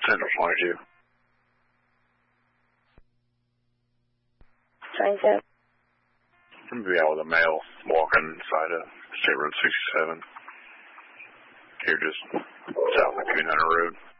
Central 22. 27. I'm going to be out with a male walking inside of State Road 67. Here just south of Coon Hunter Road.